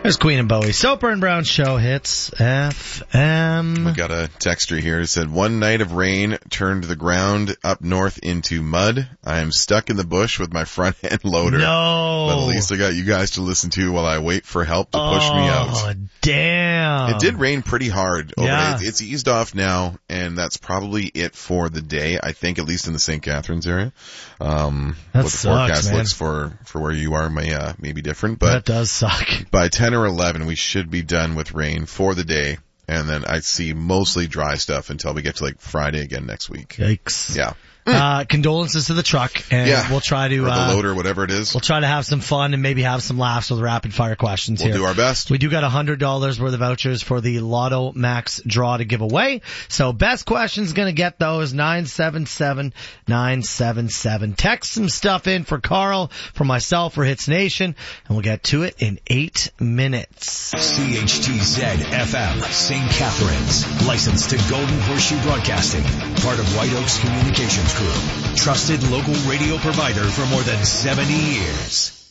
There's Queen and Bowie. Soper and Brown Show hits FM. We got a texter here who said, one night of rain turned the ground up north into mud. I am stuck in the bush with my front end loader. No. But at least I got you guys to listen to while I wait for help to push me out. Oh, damn. It did rain pretty hard. Yeah. It's eased off now, and that's probably it for the day, I think, at least in the St. Catharines area. What the sucks, forecast man. looks for where you are may be different, but that does suck. by 10 or 11, we should be done with rain for the day, and then I see mostly dry stuff until we get to like Friday again next week. Yikes. Yeah. Condolences to the truck, and we'll try to, or the loader, whatever it is. We'll try to have some fun and maybe have some laughs with rapid fire questions here. We'll do our best. We do got $100 worth of vouchers for the Lotto Max draw to give away. So best question's gonna get those 977-977. Text some stuff in for Carl, for myself, for Hits Nation, and we'll get to it in 8 minutes. CHTZ FM, St. Catharines. Licensed to Golden Horseshoe Broadcasting. Part of White Oaks Communications Group. Trusted local radio provider for more than 70 years.